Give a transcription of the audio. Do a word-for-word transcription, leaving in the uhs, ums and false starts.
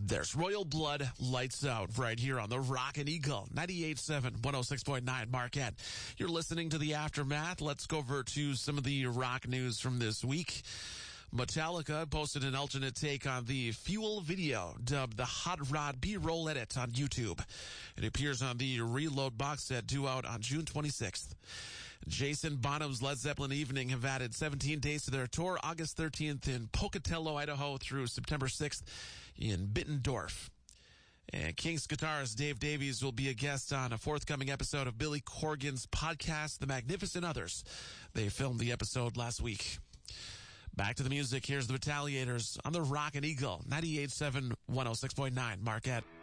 There's Royal Blood, Lights Out, right here on the Rockin' Eagle, ninety-eight point seven, one oh six point nine Marquette. You're listening to The Aftermath. Let's go over to some of the rock news from this week. Metallica posted an alternate take on the Fuel video, dubbed the Hot Rod B-roll edit on YouTube. It appears on the Reload box set, due out on June twenty-sixth. Jason Bonham's Led Zeppelin Evening have added seventeen days to their tour, August thirteenth in Pocatello, Idaho, through September sixth in Bittendorf. And King's guitarist Dave Davies will be a guest on a forthcoming episode of Billy Corgan's podcast, The Magnificent Others. They filmed the episode last week. Back to the music. Here's the Retaliators on the Rockin' Eagle, ninety-eight point seven, one oh six point nine Marquette.